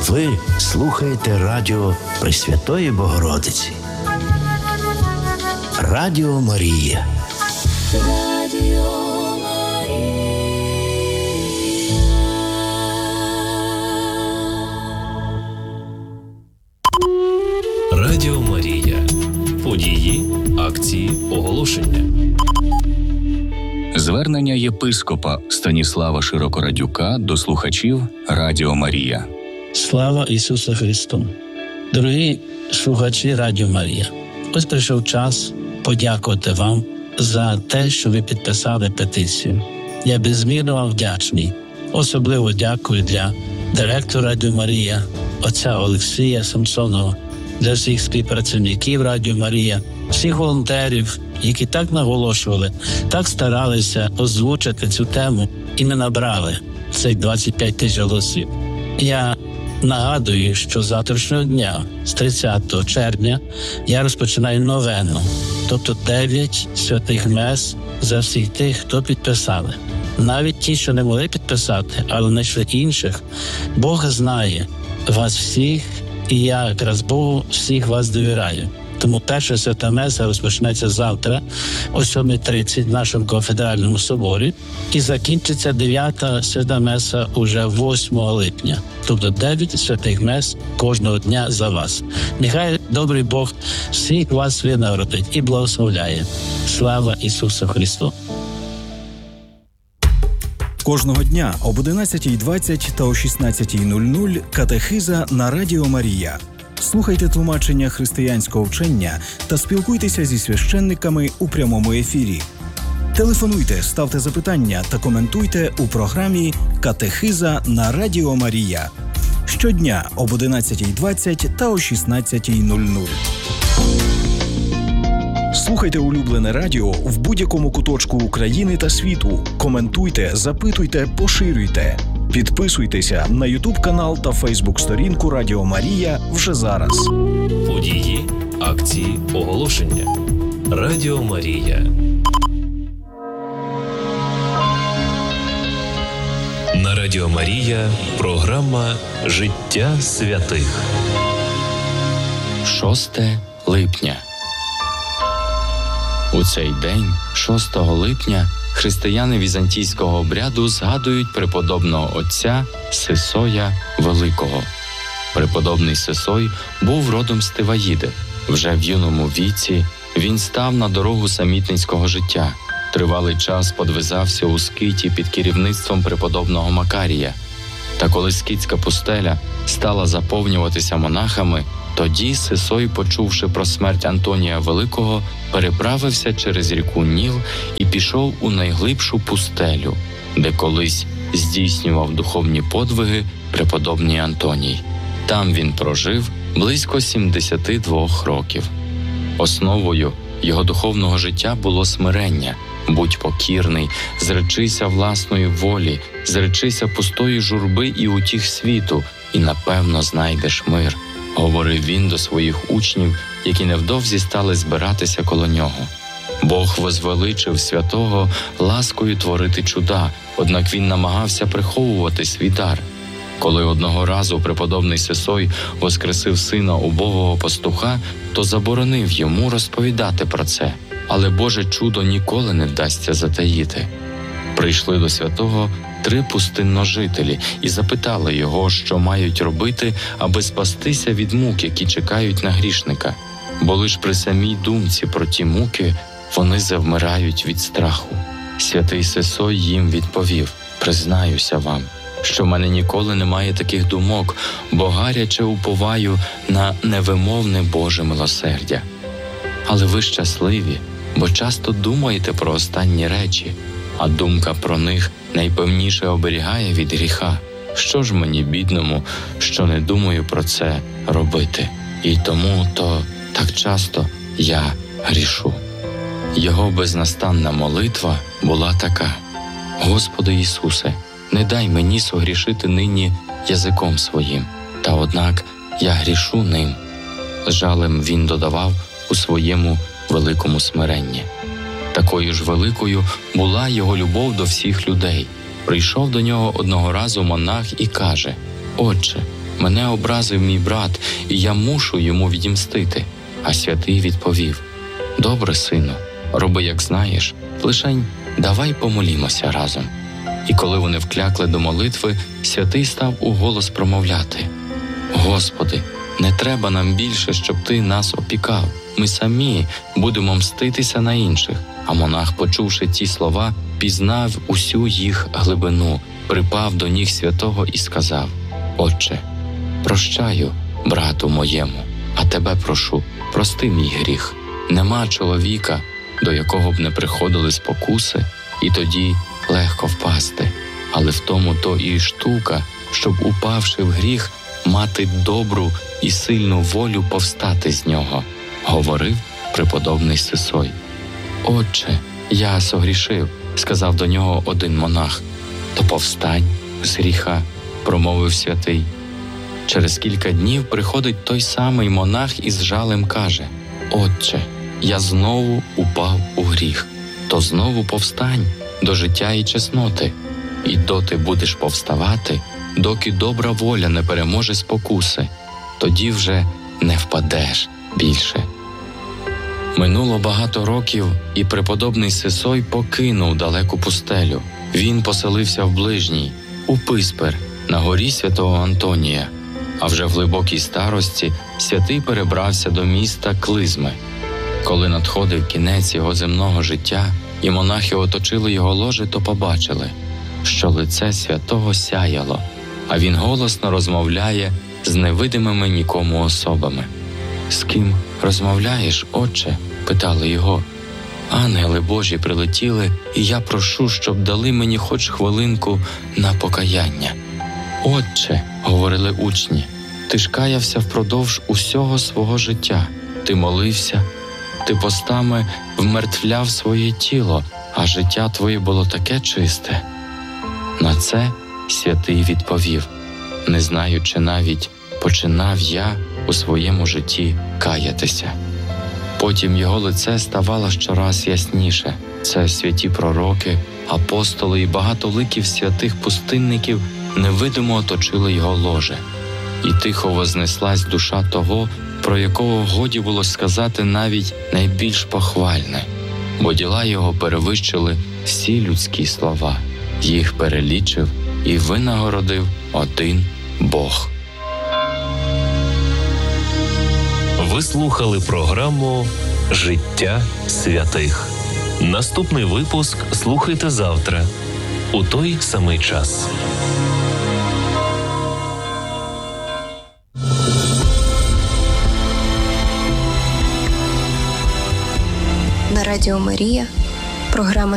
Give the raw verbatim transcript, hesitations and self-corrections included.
Ви слухаєте радіо Пресвятої Богородиці. Радіо Марія. Радіо Марія. Радіо Марія. Події, акції, оголошення. Звернення єпископа Станіслава Широкорадюка до слухачів Радіо Марія. Слава Ісусу Христу! Дорогі слухачі Радіо Марія, ось прийшов час подякувати вам за те, що ви підписали петицію. Я безмірно вам вдячний. Особливо дякую для директора Радіо Марія, отця Олексія Самсонова, для всіх співпрацівників Радіо Марія, всіх волонтерів, які так наголошували, так старалися озвучити цю тему, і ми набрали цих двадцять п'ять тисяч голосів. Я нагадую, що з завтрашнього дня, з тридцятого червня, я розпочинаю новену, тобто дев'ять святих мес за всіх тих, хто підписали. Навіть ті, що не могли підписати, але знайшли інших, Бог знає вас всіх, і я якраз Богу всіх вас довіряю. Тому перша свята меса розпочнеться завтра о сьомій тридцять в нашому кафедральному соборі і закінчиться дев'ята свята меса уже восьмого липня. Тобто дев'ять святих мес кожного дня за вас. Нехай добрий Бог всіх вас винагородить і благословляє. Слава Ісусу Христу! Кожного дня об одинадцятій двадцять та о шістнадцятій нуль нуль катехиза на Радіо Марія. Слухайте тлумачення християнського вчення та спілкуйтеся зі священниками у прямому ефірі. Телефонуйте, ставте запитання та коментуйте у програмі «Катехиза на Радіо Марія». Щодня об одинадцятій двадцять та о шістнадцятій нуль нуль. Слухайте улюблене радіо в будь-якому куточку України та світу. Коментуйте, запитуйте, поширюйте. Підписуйтеся на ютуб-канал та фейсбук-сторінку Радіо Марія вже зараз. Події, акції, оголошення. Радіо Марія. На Радіо Марія програма «Життя святих». шостого липня. У цей день, шостого липня, християни візантійського обряду згадують преподобного отця Сисоя Великого. Преподобний Сисой був родом з Тиваїди. Вже в юному віці він став на дорогу самітницького життя. Тривалий час подвизався у Скиті під керівництвом преподобного Макарія. Та коли скитська пустеля стала заповнюватися монахами, тоді Сисой, почувши про смерть Антонія Великого, переправився через ріку Ніл і пішов у найглибшу пустелю, де колись здійснював духовні подвиги преподобний Антоній. Там він прожив близько сімдесят два років. Основою його духовного життя було смирення. Будь покірний, зречися власної волі, зречися пустої журби і утіх світу, і напевно знайдеш мир, говорив він до своїх учнів, які невдовзі стали збиратися коло нього. Бог возвеличив святого ласкою творити чуда, однак він намагався приховувати свій дар. Коли одного разу преподобний Сисой воскресив сина убогого пастуха, то заборонив йому розповідати про це, але Боже чудо ніколи не вдасться затаїти. Прийшли до святого три пустинножителі і запитали його, що мають робити, аби спастися від мук, які чекають на грішника. Бо лиш при самій думці про ті муки вони завмирають від страху. Святий Сисой їм відповів: «Признаюся вам, що в мене ніколи немає таких думок, бо гаряче уповаю на невимовне Боже милосердя. Але ви щасливі, бо часто думаєте про останні речі, а думка про них найпевніше оберігає від гріха. Що ж мені, бідному, що не думаю про це робити? І тому то так часто я грішу». Його безнастанна молитва була така: «Господи Ісусе, не дай мені согрішити нині язиком своїм, та однак я грішу ним». З жалем він додавав у своєму великому смиренні. Такою ж великою була його любов до всіх людей. Прийшов до нього одного разу монах і каже: «Отче, мене образив мій брат, і я мушу йому відімстити. А святий відповів: добре, сину, роби, як знаєш, лишень давай помолімося разом. І коли вони вклякли до молитви, святий став уголос промовляти: Господи, не треба нам більше, щоб Ти нас опікав. Ми самі будемо мститися на інших. А монах, почувши ці слова, пізнав усю їх глибину, припав до ніг святого і сказав: Отче, прощаю брату моєму, а тебе прошу, прости мій гріх. Нема чоловіка, до якого б не приходили спокуси, і тоді легко впасти. Але в тому то і штука, щоб, упавши в гріх, мати добру і сильну волю повстати з нього, говорив преподобний Сисой. Отче, я согрішив, сказав до нього один монах. То повстань з гріха, промовив святий. Через кілька днів приходить той самий монах і з жалем каже: Отче, я знову упав у гріх, то знову повстань до життя і чесноти, і доти будеш повставати, доки добра воля не переможе спокуси, тоді вже не впадеш більше. Минуло багато років, і преподобний Сисой покинув далеку пустелю. Він поселився в ближній, у Писпер, на горі святого Антонія. А вже в глибокій старості святий перебрався до міста Клизми. Коли надходив кінець його земного життя, і монахи оточили його ложе, то побачили, що лице святого сяяло, а він голосно розмовляє з невидимими нікому особами. «З ким розмовляєш, отче?» – питали його. «Ангели Божі прилетіли, і я прошу, щоб дали мені хоч хвилинку на покаяння». «Отче», – говорили учні, – «ти ж каявся впродовж усього свого життя, ти молився, ти постами вмертвляв своє тіло, а життя твоє було таке чисте». На це святий відповів: «Не знаю, чи навіть починав я у своєму житті каятися». Потім його лице ставало щораз ясніше. Це святі пророки, апостоли і багато ликів святих пустинників невидимо оточили його ложе. І тихо вознеслась душа того, про якого годі було сказати навіть найбільш похвальне, бо діла його перевищили всі людські слова. Їх перелічив і винагородив один Бог. Ви слухали програму «Життя святих». Наступний випуск слухайте завтра у той самий час. На Радіо Марія програма